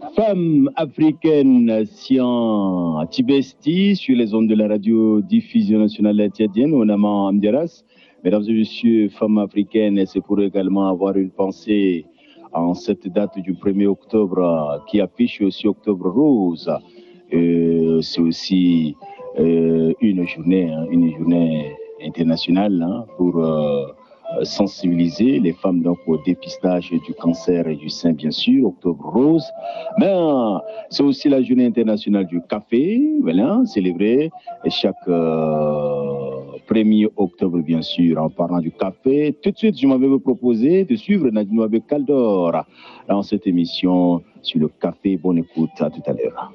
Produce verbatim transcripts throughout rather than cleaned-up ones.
Femmes africaines, Sian Tibesti, sur les ondes de la radio-diffusion nationale tchadienne, au Nama Amdiras. Mesdames et messieurs, femmes africaines, c'est pour également avoir une pensée en cette date du premier octobre qui affiche aussi Octobre Rose. Euh, c'est aussi euh, une journée, hein, une journée internationale hein, pour euh, sensibiliser les femmes donc au dépistage du cancer et du sein, bien sûr, Octobre Rose. Mais euh, c'est aussi la journée internationale du café, voilà, célébrée chaque euh, premier octobre, bien sûr, en parlant du café. Tout de suite, je m'avais proposé de suivre Nadine Wabe Kaldor dans cette émission sur le café. Bonne écoute, à tout à l'heure.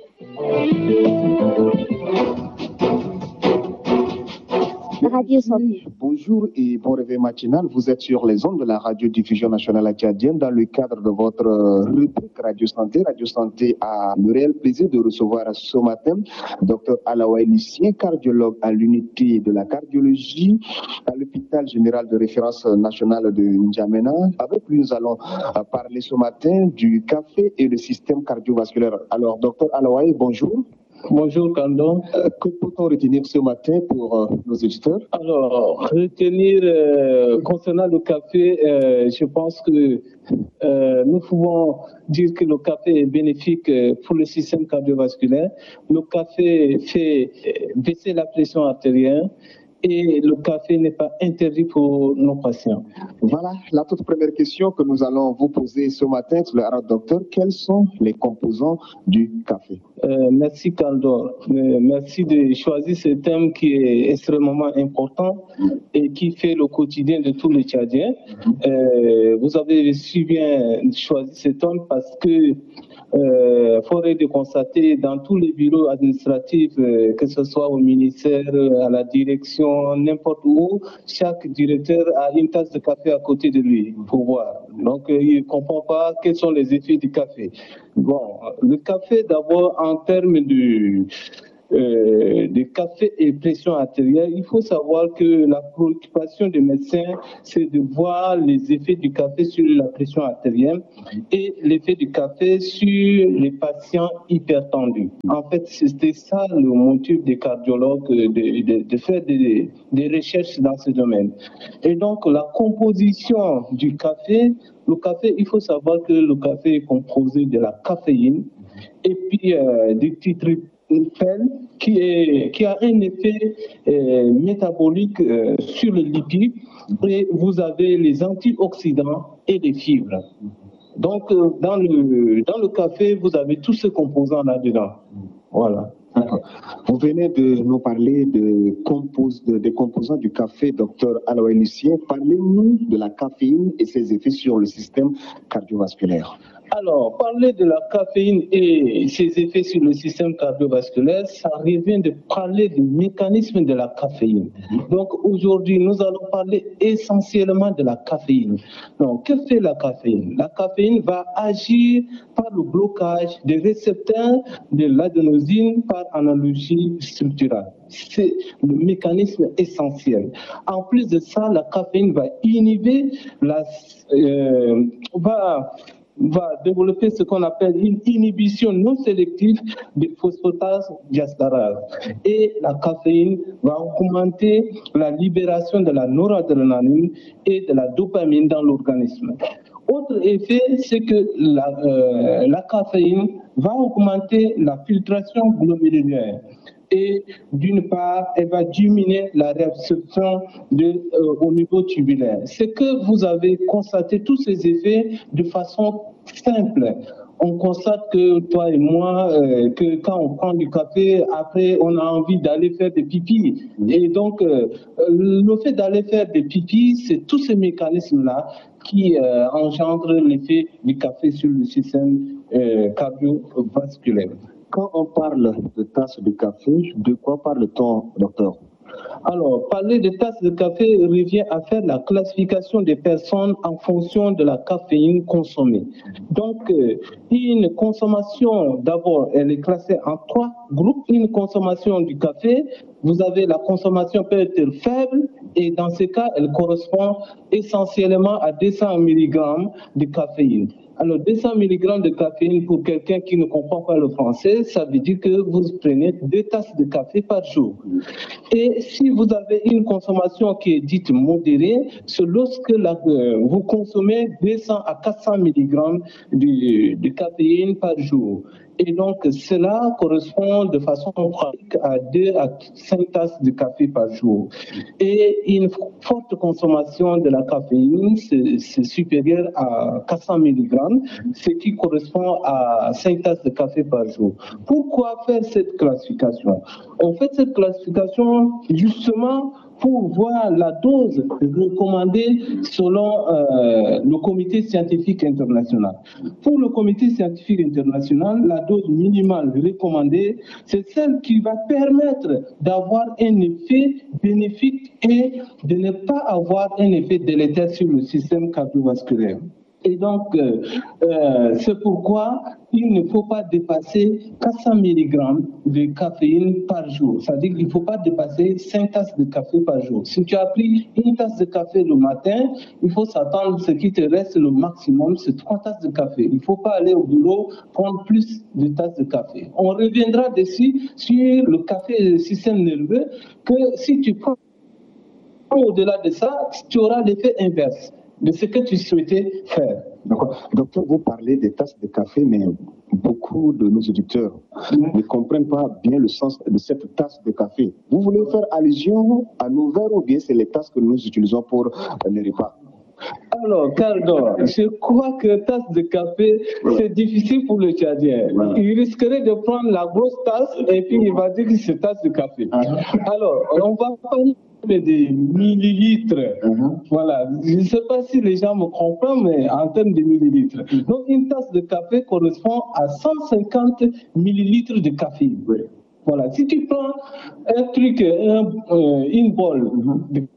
Radio Santé. Bonjour et bon réveil matinal. Vous êtes sur les ondes de la radio-diffusion nationale acadienne dans le cadre de votre rubrique Radio Santé. Radio Santé a le réel plaisir de recevoir ce matin Dr Alaouaye Lucien, cardiologue à l'unité de la cardiologie à l'hôpital général de référence nationale de N'Djamena. Avec lui, nous allons parler ce matin du café et le système cardiovasculaire. Alors, Dr Alaouaye, bonjour. Bonjour Kandon. Euh, que peut-on retenir ce matin pour euh, nos éditeurs? Alors, retenir euh, concernant le café, euh, je pense que euh, nous pouvons dire que le café est bénéfique pour le système cardiovasculaire. Le café fait baisser la pression artérielle. Et le café n'est pas interdit pour nos patients. Voilà la toute première question que nous allons vous poser ce matin sur le Harad Docteur. Quels sont les composants du café? euh, Merci Kaldor. Euh, merci de choisir ce thème qui est extrêmement important et qui fait le quotidien de tous les Tchadiens. Euh, vous avez si bien choisi ce thème parce que Euh, faudrait de constater dans tous les bureaux administratifs, euh, que ce soit au ministère, à la direction, n'importe où, chaque directeur a une tasse de café à côté de lui pour voir. Donc, euh, il ne comprend pas quels sont les effets du café. Bon, le café d'abord en termes de... Euh, de café et pression artérielle, il faut savoir que la préoccupation des médecins, c'est de voir les effets du café sur la pression artérielle et l'effet du café sur les patients hypertendus. En fait, c'était ça le motif des cardiologues de, de, de faire des, des recherches dans ce domaine. Et donc, la composition du café, le café, il faut savoir que le café est composé de la caféine et puis euh, des titres qui, est, qui a un effet euh, métabolique euh, sur le lipide et vous avez les antioxydants et les fibres. Donc, euh, dans, le, dans le café, vous avez tous ces composants là-dedans. Voilà. Vous venez de nous parler de compos, de, des composants du café, docteur Alaouaye Lucien. Parlez-nous de la caféine et ses effets sur le système cardiovasculaire. Alors, parler de la caféine et ses effets sur le système cardiovasculaire, ça revient de parler du mécanisme de la caféine. Donc, aujourd'hui, nous allons parler essentiellement de la caféine. Donc, que fait la caféine? La caféine va agir par le blocage des récepteurs de l'adénosine par analogie structurale. C'est le mécanisme essentiel. En plus de ça, la caféine va inhiber la... Euh, va, va développer ce qu'on appelle une inhibition non sélective de phosphatase diastérase. Et la caféine va augmenter la libération de la noradrénaline et de la dopamine dans l'organisme. Autre effet, c'est que la, euh, la caféine va augmenter la filtration glomérulaire. Et d'une part, elle va diminuer la réabsorption de, euh, au niveau tubulaire. C'est que vous avez constaté tous ces effets de façon simple. On constate que toi et moi, euh, que quand on prend du café, après on a envie d'aller faire des pipis. Et donc, euh, le fait d'aller faire des pipis, c'est tous ces mécanismes-là qui euh, engendrent l'effet du café sur le système euh, cardiovasculaire. Quand on parle de tasse de café, de quoi parle-t-on, docteur? Alors, parler de tasses de café revient à faire la classification des personnes en fonction de la caféine consommée. Donc, euh, une consommation, d'abord, elle est classée en trois groupes. Une consommation du café, vous avez la consommation peut être faible et dans ce cas, elle correspond essentiellement à deux cents milligrammes de caféine. Alors, deux cents milligrammes de caféine pour quelqu'un qui ne comprend pas le français, ça veut dire que vous prenez deux tasses de café par jour. Et si vous avez une consommation qui est dite modérée, c'est lorsque la, euh, vous consommez deux cents à quatre cents milligrammes de, de caféine par jour. Et donc, cela correspond de façon pratique à deux à cinq tasses de café par jour. Et une forte consommation de la caféine, c'est supérieur à quatre cents milligrammes, ce qui correspond à cinq tasses de café par jour. Pourquoi faire cette classification? On fait cette classification justement pour voir la dose recommandée selon euh, le comité scientifique international. Pour le comité scientifique international, la dose minimale recommandée, c'est celle qui va permettre d'avoir un effet bénéfique et de ne pas avoir un effet délétère sur le système cardiovasculaire. Et donc, euh, euh, c'est pourquoi il ne faut pas dépasser quatre cents milligrammes de caféine par jour. C'est-à-dire qu'il ne faut pas dépasser cinq tasses de café par jour. Si tu as pris une tasse de café le matin, il faut s'attendre, ce qui te reste le maximum, c'est trois tasses de café. Il ne faut pas aller au bureau prendre plus de tasses de café. On reviendra dessus sur le café et le système nerveux, que si tu prends au-delà de ça, tu auras l'effet inverse de ce que tu souhaitais faire. D'accord. Docteur, vous parlez des tasses de café, mais beaucoup de nos auditeurs mmh. ne comprennent pas bien le sens de cette tasse de café. Vous voulez faire allusion à nos verres ou bien c'est les tasses que nous utilisons pour les repas? Alors, Cardo, je crois que tasse de café, c'est difficile pour le Tchadien. Voilà. Il risquerait de prendre la grosse tasse et puis il va dire que c'est tasse de café. Uh-huh. Alors, on va parler des millilitres. Uh-huh. Voilà. Je ne sais pas si les gens me comprennent, mais en termes de millilitres. Uh-huh. Donc, une tasse de café correspond à cent cinquante millilitres de café. Oui. Voilà. Si tu prends un truc, un, euh, une bol uh-huh. de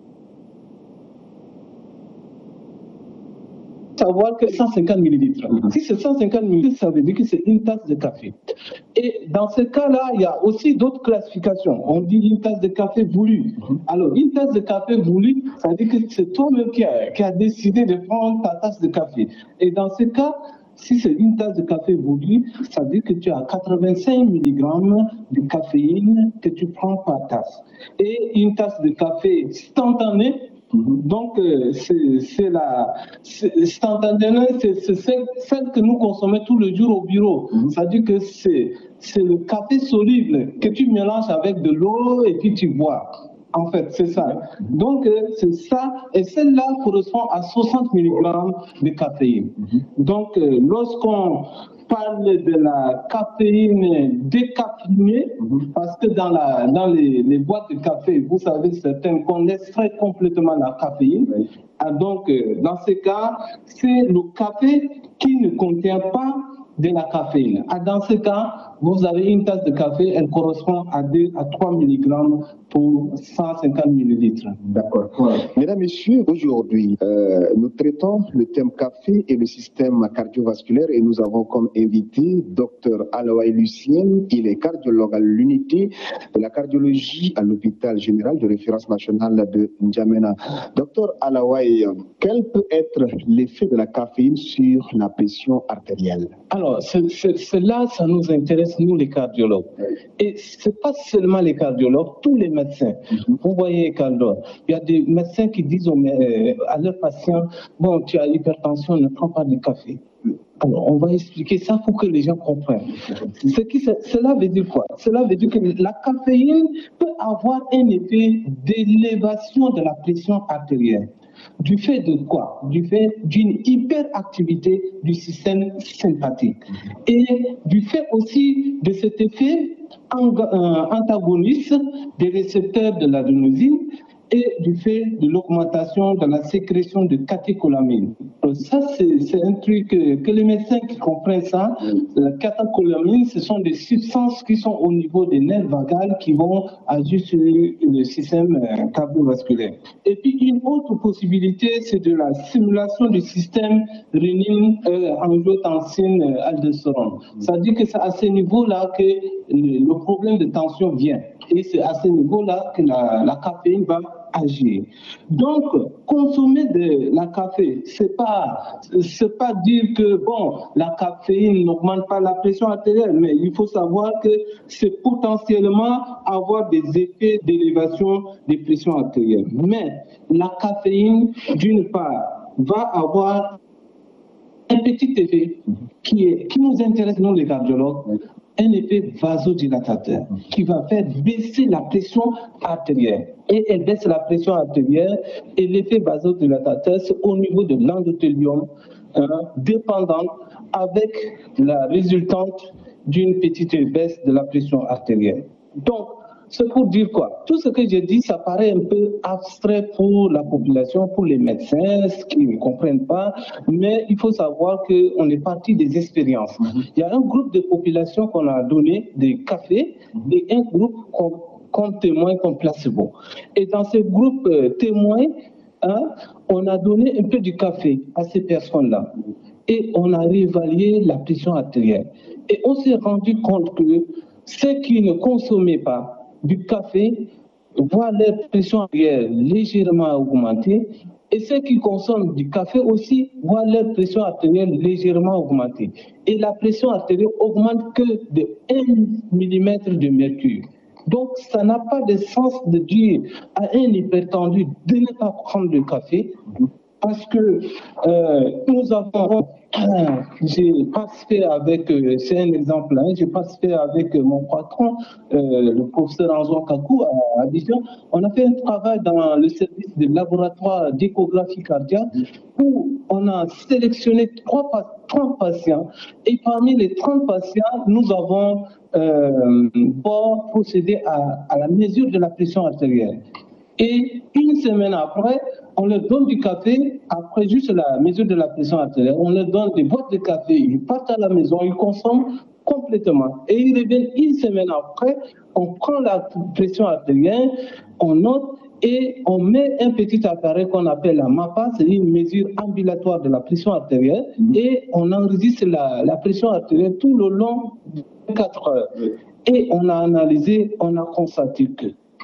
savoir que cent cinquante millilitres. Mm-hmm. Si c'est cent cinquante millilitres, ça veut dire que c'est une tasse de café. Et dans ce cas-là, il y a aussi d'autres classifications. On dit une tasse de café voulue. Mm-hmm. Alors, une tasse de café voulue, ça veut dire que c'est toi-même qui a, qui a décidé de prendre ta tasse de café. Et dans ce cas, si c'est une tasse de café voulue, ça veut dire que tu as quatre-vingt-cinq milligrammes de caféine que tu prends par tasse. Et une tasse de café instantanée, donc, euh, c'est la instantanée, c'est celle, celle que nous consommons tous les jours au bureau. Mm-hmm. C'est-à-dire que c'est le café soluble que tu mélanges avec de l'eau et puis tu bois. En fait, c'est ça. Donc, euh, c'est ça. Et celle-là correspond à soixante milligrammes de caféine. Mm-hmm. Donc, euh, lorsqu'on parle de la caféine décaféinée, mmh. parce que dans, la, dans les, les boîtes de café, vous savez, certaines qu'on extrait complètement la caféine. Oui. Ah, donc, euh, dans ce cas, c'est le café qui ne contient pas de la caféine. Ah, dans ce cas, vous avez une tasse de café, elle correspond à deux à trois milligrammes pour cent cinquante millilitres. D'accord. Ouais. Mesdames, Messieurs, aujourd'hui, euh, nous traitons le thème café et le système cardiovasculaire et nous avons comme invité Dr Alaouaye Lucien. Il est cardiologue à l'unité de la cardiologie à l'hôpital général de référence nationale de N'Djamena. Docteur Alaouaye, quel peut être l'effet de la caféine sur la pression artérielle? Alors, cela, ça nous intéresse, nous les cardiologues. Et ce n'est pas seulement les cardiologues, tous les médecins. Mm-hmm. Vous voyez, Carlo, il y a des médecins qui disent aux, euh, à leurs patients, bon, tu as hypertension, ne prends pas de café. Alors, on va expliquer ça pour que les gens comprennent. Ce qui, cela veut dire quoi? Cela veut dire que la caféine peut avoir un effet d'élévation de la pression artérielle. Du fait de quoi? Du fait d'une hyperactivité du système sympathique. Et du fait aussi de cet effet antagoniste des récepteurs de l'adénosine et du fait de l'augmentation de la sécrétion de catécholamine. Donc ça, c'est un truc que, que les médecins qui comprennent ça, la catécholamine, ce sont des substances qui sont au niveau des nerfs vagales qui vont agir sur le système cardiovasculaire. Et puis une autre possibilité, c'est de la stimulation du système rénine, euh, angiotensine, euh, aldostérone. C'est-à-dire que c'est à ce niveau-là que le, le problème de tension vient. Et c'est à ce niveau-là que la, la caféine va agir. Donc, consommer de la café, c'est pas, c'est pas dire que, bon, la caféine n'augmente pas la pression artérielle, mais il faut savoir que c'est potentiellement avoir des effets d'élévation des pressions artérielles. Mais la caféine, d'une part, va avoir un petit effet qui, est, qui nous intéresse, nous les cardiologues, un effet vasodilatateur qui va faire baisser la pression artérielle. Et elle baisse la pression artérielle et l'effet vasodilatateur, c'est au niveau de l'endothélium, hein, dépendant avec la résultante d'une petite baisse de la pression artérielle. Donc, c'est pour dire quoi? Tout ce que j'ai dit, ça paraît un peu abstrait pour la population, pour les médecins, qui ne comprennent pas, mais il faut savoir qu'on est parti des expériences. Mm-hmm. Il y a un groupe de population qu'on a donné des cafés mm-hmm. et un groupe comme, comme témoin, comme placebo. Et dans ce groupe euh, témoin, hein, on a donné un peu du café à ces personnes-là. Et on a réévalué la pression artérielle. Et on s'est rendu compte que ceux qui ne consommaient pas du café voient leur pression artérielle légèrement augmenter et ceux qui consomment du café aussi voient leur pression artérielle légèrement augmenter. Et la pression artérielle augmente que de un millimètre de mercure. Donc, ça n'a pas de sens de dire à un hypertendu de ne pas prendre le café parce que euh, nous avons... J'ai participé avec, euh, c'est un exemple, hein, j'ai participé avec euh, mon patron, euh, le professeur Anzouan Kakou à Abidjan. On a fait un travail dans le service de laboratoire d'échographie cardiaque où on a sélectionné trois, trente patients et parmi les trente patients, nous avons euh, procédé à, à la mesure de la pression artérielle. Et une semaine après, on leur donne du café, après juste la mesure de la pression artérielle, on leur donne des boîtes de café, ils partent à la maison, ils consomment complètement. Et ils reviennent une semaine après, on prend la pression artérielle, on note et on met un petit appareil qu'on appelle la MAPA, c'est une mesure ambulatoire de la pression artérielle, et on enregistre la, la pression artérielle tout le long de quatre heures. Et on a analysé, on a constaté que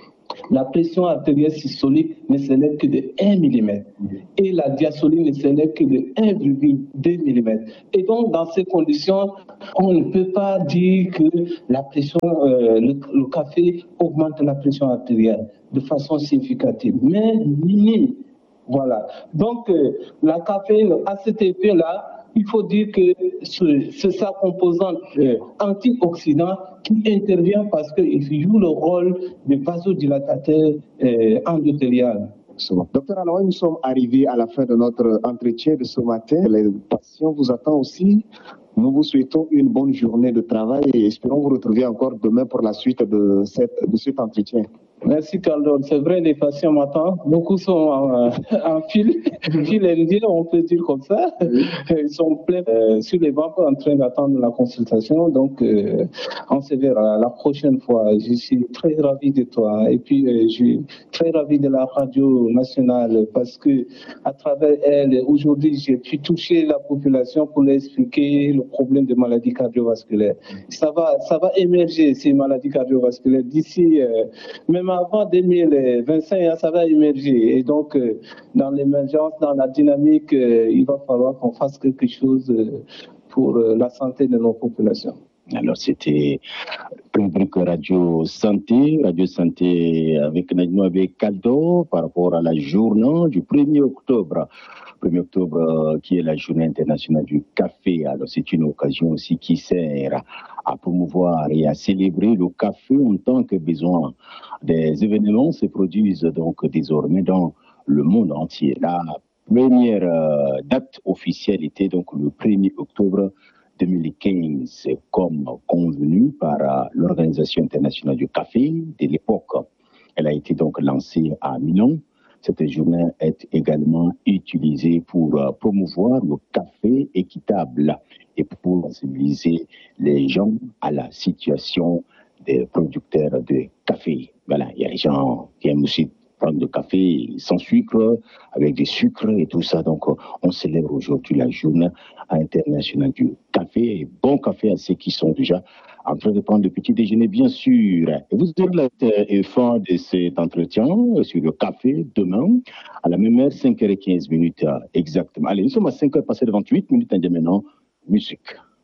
la pression artérielle systolique ne s'élève que de un millimètre et la diastoline ne s'élève que de un virgule deux millimètres. Et donc, dans ces conditions, on ne peut pas dire que la pression, euh, le, le café augmente la pression artérielle de façon significative, mais minime. Voilà. Donc, euh, la caféine a cet effet-là. Il faut dire que c'est sa composante euh, antioxydant qui intervient parce qu'il joue le rôle de vasodilatateur euh, endothélial. Docteur Alaoui, nous sommes arrivés à la fin de notre entretien de ce matin. Les patients vous attendent aussi. Nous vous souhaitons une bonne journée de travail et espérons vous retrouver encore demain pour la suite de, cette, de cet entretien. Merci Carlo. C'est vrai, les patients m'attendent. Beaucoup sont en, en file, file indien, on peut dire comme ça. Ils sont pleins euh, sur les bancs en train d'attendre la consultation. Donc, euh, on se verra la prochaine fois. Je suis très ravi de toi. Et puis, euh, je suis très ravi de la radio nationale parce que à travers elle, aujourd'hui, j'ai pu toucher la population pour leur expliquer le problème de maladies cardiovasculaires. Ça va, ça va émerger, ces maladies cardiovasculaires, d'ici, euh, même avant deux mille vingt-cinq, hein, ça va émerger. Et donc, euh, dans l'émergence, dans la dynamique, euh, il va falloir qu'on fasse quelque chose euh, pour euh, la santé de nos populations. Alors, c'était rubrique Radio Santé, Radio Santé avec Naïmo avec Caldo par rapport à la journée du premier octobre. premier octobre, euh, qui est la journée internationale du café. Alors, c'est une occasion aussi qui sert à promouvoir et à célébrer le café en tant que besoin. Des événements se produisent donc désormais dans le monde entier. La première euh, date officielle était donc le premier octobre deux mille quinze, comme convenu par euh, l'Organisation internationale du café de l'époque. Elle a été donc lancée à Milan. Cette journée est également utilisée pour euh, promouvoir le café équitable et pour sensibiliser les gens à la situation des producteurs de café. Voilà, il y a des gens qui aiment aussi prendre du café sans sucre, avec des sucres et tout ça. Donc, on célèbre aujourd'hui la journée internationale du café. Et bon café à ceux qui sont déjà en train de prendre le petit déjeuner, bien sûr. Et vous aurez la fin de cet entretien sur le café demain, à la même heure, cinq heures quinze minutes exactement. Allez, nous sommes à cinq heures passées de vingt-huit minutes, maintenant, musique.